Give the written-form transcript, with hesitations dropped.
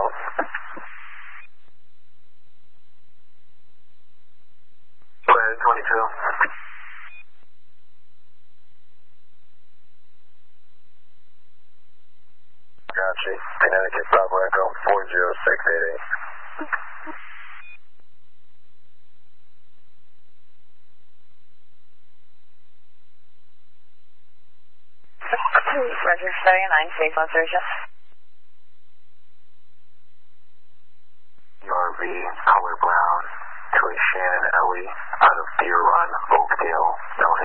Flight 22. Gotcha. Connecticut, Bravo Echo 40688. Roger, 79, safe on Thursday. RV, color brown, to a Shannon Ellie, out of Deer Run, Oakdale, no